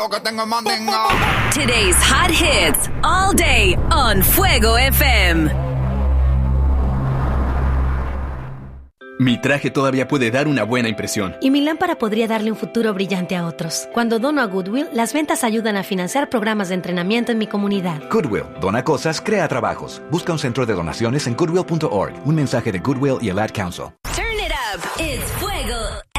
Que tengo mandingo. Today's hot hits all day on Fuego FM. Mi traje todavía puede dar una buena impresión. Y mi lámpara podría darle un futuro brillante a otros. Cuando dono a Goodwill, las ventas ayudan a financiar programas de entrenamiento en mi comunidad. Goodwill. Dona cosas, crea trabajos. Busca un centro de donaciones en goodwill.org. Un mensaje de Goodwill y el Ad Council. Turn it up. It's Fuego